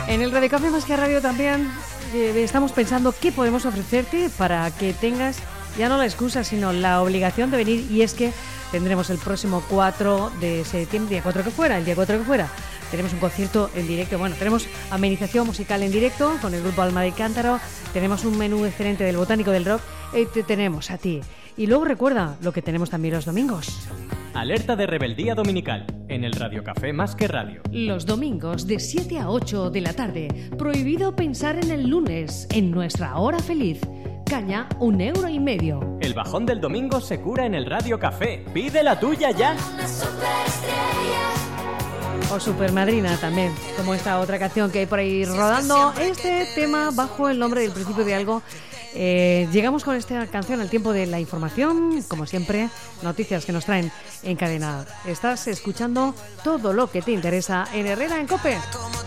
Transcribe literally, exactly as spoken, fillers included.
En el Radio Café Más que Radio también eh, estamos pensando qué podemos ofrecerte para que tengas ya no la excusa, sino la obligación de venir. Y es que tendremos el próximo cuatro de septiembre, día cuatro que fuera, el día cuatro que fuera, tenemos un concierto en directo. Bueno, tenemos amenización musical en directo con el grupo Alma de Cántaro, tenemos un menú excelente del Botánico del Rock y te tenemos a ti. Y luego recuerda lo que tenemos también los domingos. Alerta de rebeldía dominical en el Radio Café Más que Radio. Los domingos de siete a ocho de la tarde. Prohibido pensar en el lunes, en nuestra hora feliz. Caña, un euro y medio. El bajón del domingo se cura en el Radio Café. ¡Pide la tuya ya! O Supermadrina también, como esta otra canción que hay por ahí rodando. Este tema bajo el nombre del principio de algo. Eh, llegamos con esta canción al tiempo de la información, como siempre, noticias que nos traen en cadena. Estás escuchando todo lo que te interesa en Herrera en COPE.